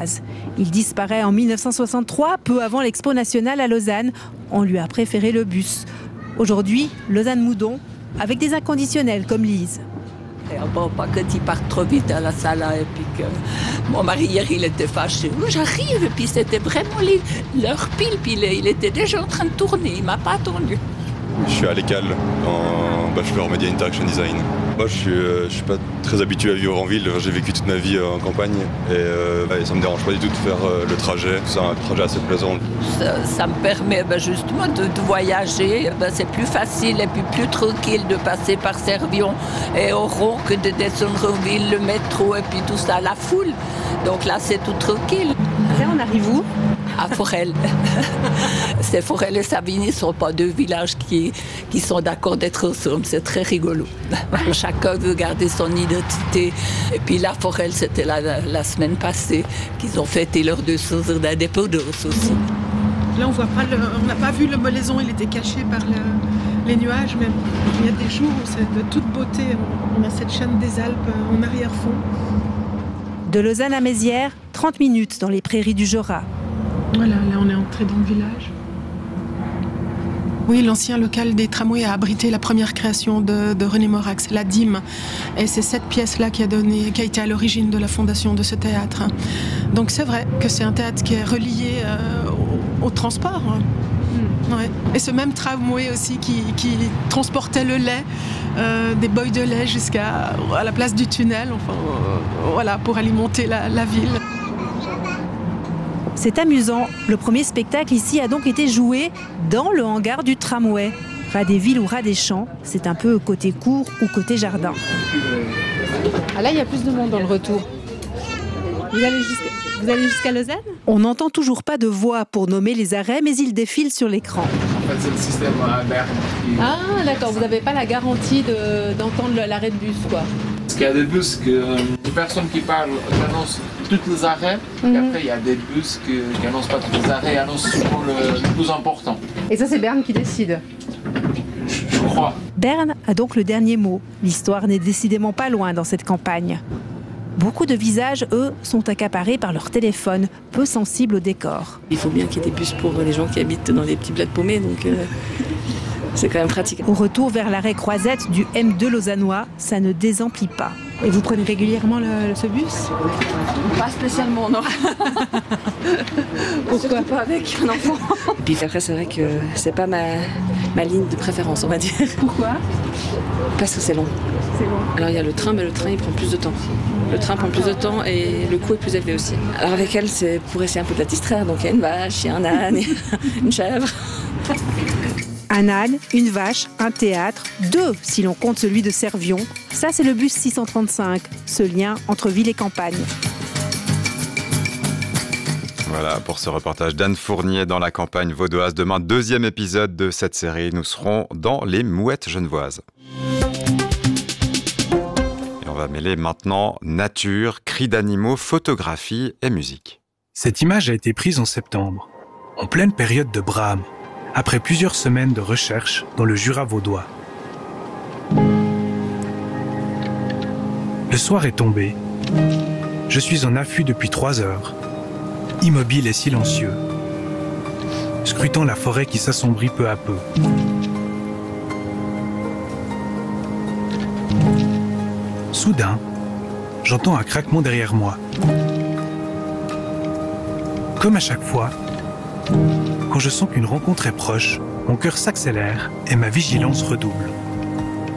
genevoise. Il disparaît en 1963, peu avant l'Expo nationale à Lausanne. On lui a préféré le bus. Aujourd'hui, Lausanne-Moudon, avec des inconditionnels comme Lise. Bon, pas que tu partes trop vite à la salle et puis que mon mari hier il était fâché. J'arrive et puis c'était vraiment l'heure pile, puis il était déjà en train de tourner, il m'a pas attendu. Je suis à l'ECAL en bachelor Media Interaction Design. Moi je suis pas très habitué à vivre en ville, j'ai vécu toute ma vie en campagne et ça me dérange pas du tout de faire le trajet, c'est un trajet assez plaisant. Ça me permet justement de voyager, c'est plus facile et puis plus tranquille de passer par Servion et Oron que de descendre en ville, le métro et puis tout ça, la foule. Donc là c'est tout tranquille. Là on arrive où ? À Forel. C'est Forel et Savigny ne sont pas deux villages qui sont d'accord d'être ensemble. C'est très rigolo. Chacun veut garder son identité. Et puis là, Forel, c'était la semaine passée qu'ils ont fêté leur 200 ans d'indépendance aussi. Là, on n'a pas vu le Molaison, il était caché par les nuages. Mais il y a des jours où c'est de toute beauté. On a cette chaîne des Alpes en arrière-fond. De Lausanne à Mézières, 30 minutes dans les prairies du Jura. Voilà, là on est entré dans le village. Oui, l'ancien local des tramways a abrité la première création de René Morax, la Dîme. Et c'est cette pièce-là qui a été à l'origine de la fondation de ce théâtre. Donc c'est vrai que c'est un théâtre qui est relié au transport. Ouais. Et ce même tramway aussi qui transportait le lait, des boys de lait jusqu'à la place du tunnel, voilà, pour alimenter la ville. C'est amusant. Le premier spectacle ici a donc été joué dans le hangar du tramway. Ras des villes ou ras des champs, c'est un peu côté cour ou côté jardin. Ah là, il y a plus de monde dans le retour. Vous allez jusqu'à Lausanne ? On n'entend toujours pas de voix pour nommer les arrêts, mais ils défilent sur l'écran. En fait, c'est le système Berne. Ah, d'accord. Vous n'avez pas la garantie d'entendre l'arrêt de bus, quoi. Parce qu'il y a des bus les personnes qui parlent annoncent tous les arrêts, et après il y a des bus qui annoncent pas tous les arrêts, annoncent souvent le plus important. Et ça, c'est Berne qui décide ? Je crois. Berne a donc le dernier mot. L'histoire n'est décidément pas loin dans cette campagne. Beaucoup de visages, eux, sont accaparés par leur téléphone, peu sensibles au décor. Il faut bien qu'il y ait des bus pour les gens qui habitent dans les petits bleds paumés, donc c'est quand même pratique. Au retour vers l'arrêt Croisette du M2 lausannois, ça ne désemplit pas. Et vous prenez régulièrement ce bus ? Pas spécialement, non. Pourquoi ? Surtout pas avec un enfant. Et puis après, c'est vrai que c'est pas ma ligne de préférence, on va dire. Pourquoi ? Parce que c'est long. C'est long. Alors il y a le train, mais le train il prend plus de temps. Le train prend plus de temps et le coût est plus élevé aussi. Alors avec elle, c'est pour essayer un peu de la distraire. Donc il y a une vache, il y a un âne, une chèvre. Un âne, une vache, un théâtre, 2 si l'on compte celui de Servion. Ça, c'est le bus 635, ce lien entre ville et campagne. Voilà pour ce reportage d'Anne Fournier dans la campagne vaudoise. Demain, 2e épisode de cette série. Nous serons dans les Mouettes genevoises. Et on va mêler maintenant nature, cris d'animaux, photographie et musique. Cette image a été prise en septembre, en pleine période de brame, après plusieurs semaines de recherche dans le Jura vaudois. Le soir est tombé. Je suis en affût depuis 3 heures, immobile et silencieux, scrutant la forêt qui s'assombrit peu à peu. Soudain, j'entends un craquement derrière moi. Comme à chaque fois, quand je sens qu'une rencontre est proche, mon cœur s'accélère et ma vigilance redouble.